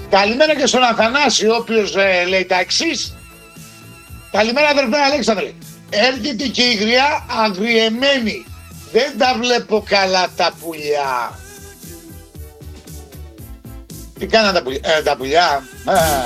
Καλημέρα και στον Αθανάση, ο οποίος λέει τα εξής. Καλημέρα αδερφέ Αλέξανδρε. Έρχεται και η γριά αγριεμένη. Δεν τα βλέπω καλά τα πουλιά. Τι κάναν τα πουλιά.